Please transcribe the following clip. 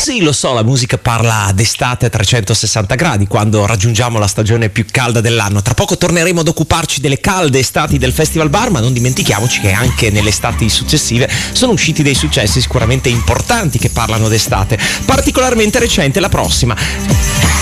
Sì, lo so, la musica parla d'estate a 360 gradi, quando raggiungiamo la stagione più calda dell'anno. Tra poco torneremo ad occuparci delle calde estati del Festival Bar, ma non dimentichiamoci che anche nelle estati successive sono usciti dei successi sicuramente importanti che parlano d'estate. Particolarmente recente la prossima.